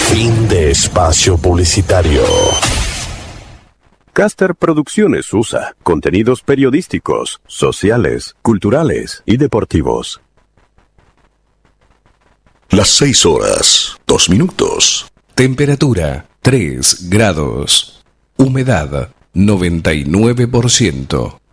Fin de espacio publicitario. Caster Producciones USA. Contenidos periodísticos, sociales, culturales y deportivos. Las 6:02. Temperatura 3 grados. Humedad 99%.